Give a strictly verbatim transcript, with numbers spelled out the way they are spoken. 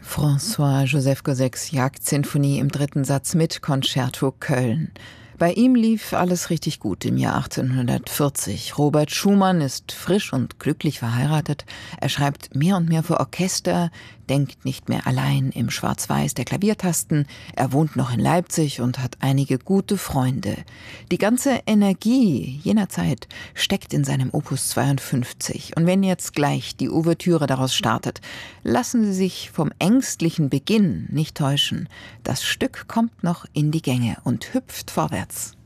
François-Joseph Gossecks Jagdsinfonie im dritten Satz mit Concerto Köln. Bei ihm lief alles richtig gut im Jahr achtzehnhundertvierzig. Robert Schumann ist frisch und glücklich verheiratet. Er schreibt mehr und mehr für Orchester, denkt nicht mehr allein im Schwarz-Weiß der Klaviertasten. Er wohnt noch in Leipzig und hat einige gute Freunde. Die ganze Energie jener Zeit steckt in seinem Opus zweiundfünfzig. Und wenn jetzt gleich die Ouvertüre daraus startet, lassen Sie sich vom ängstlichen Beginn nicht täuschen. Das Stück kommt noch in die Gänge und hüpft vorwärts.